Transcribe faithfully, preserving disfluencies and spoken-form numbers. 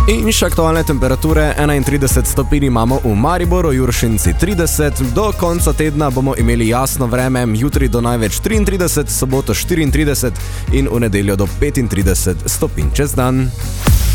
In še aktualne temperature, enaintrideset stopinj imamo v Mariboru, Juršinci trideset, do konca tedna bomo imeli jasno vreme, jutri do največ triintrideset, soboto štiriintrideset in v nedeljo do petintrideset stopinj čez dan.